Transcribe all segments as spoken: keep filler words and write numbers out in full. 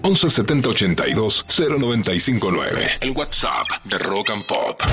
once setenta ochenta y dos cero noventa y cinco nueve. El WhatsApp de Rock and Pop.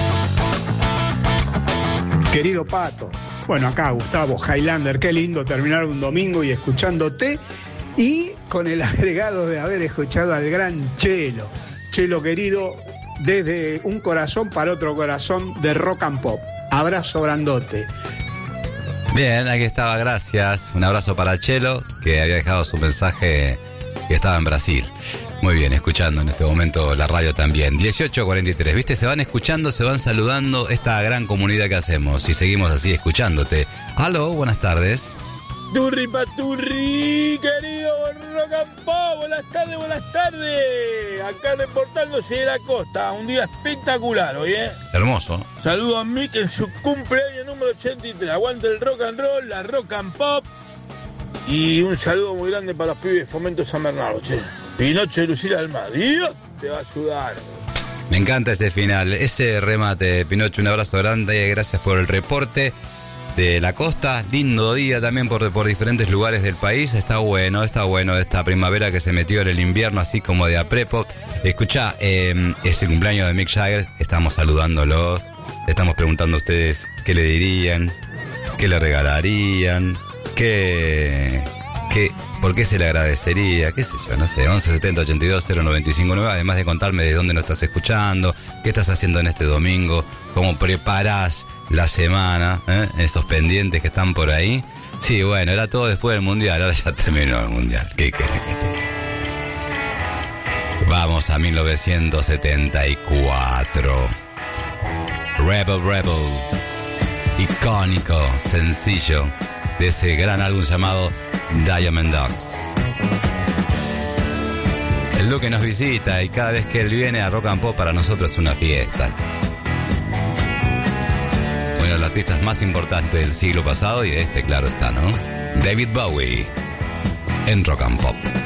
Querido Pato, bueno, acá Gustavo Highlander, qué lindo terminar un domingo y escuchándote y con el agregado de haber escuchado al gran Chelo. Chelo querido, desde un corazón para otro corazón de Rock and Pop. Abrazo grandote. Bien, aquí estaba, gracias. Un abrazo para Chelo, que había dejado su mensaje que estaba en Brasil. Muy bien, escuchando en este momento la radio también. dieciocho cuarenta y tres, ¿viste? Se van escuchando, se van saludando esta gran comunidad que hacemos y seguimos así escuchándote. Aló, buenas tardes. Turri paturri, querido Rock and Pop, buenas tardes, buenas tardes. Acá reportándose de la costa, un día espectacular hoy, ¿eh? Hermoso. Saludo a Mick en su cumpleaños número ochenta y tres. Aguante el rock and roll, la Rock and Pop. Y un saludo muy grande para los pibes de Fomento San Bernardo, che. Pinocho y Lucila del Mar. Dios te va a ayudar. Me encanta ese final, ese remate, Pinocho. Un abrazo grande, gracias por el reporte de la costa. Lindo día también por, por diferentes lugares del país. Está bueno, está bueno esta primavera que se metió en el invierno, así como de a prepo. Escuchá, eh, es el cumpleaños de Mick Jagger. Estamos saludándolos, estamos preguntando a ustedes qué le dirían, qué le regalarían, qué... qué ¿por qué se le agradecería? ¿Qué sé yo? No sé, once setenta ochenta y dos cero noventa y cinco nueve. Además de contarme de dónde nos estás escuchando, qué estás haciendo en este domingo, cómo preparás la semana, ¿eh? Esos pendientes que están por ahí. Sí, bueno, era todo después del Mundial, ahora ya terminó el Mundial. ¿Qué querés que te diga? Vamos a mil novecientos setenta y cuatro. Rebel Rebel. Icónico, sencillo, de ese gran álbum llamado Diamond Dogs. El Duque nos visita y cada vez que él viene a Rock and Pop para nosotros es una fiesta. Uno de los artistas más importantes del siglo pasado y de este, claro está, ¿no? David Bowie en Rock and Pop.